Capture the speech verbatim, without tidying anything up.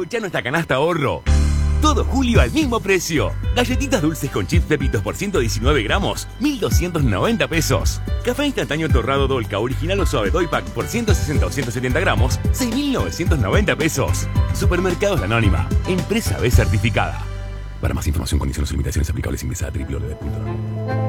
Aprovecha nuestra canasta ahorro. Todo julio al mismo precio. Galletitas dulces con chips Pepitos por ciento diecinueve gramos, mil doscientos noventa pesos. Café instantáneo torrado Dolca original o suave Doy Pack por ciento sesenta o ciento setenta gramos, seis mil novecientos noventa pesos. Supermercados La Anónima, empresa B certificada. Para más información, condiciones y limitaciones aplicables, ingresa a doble u doble u doble u punto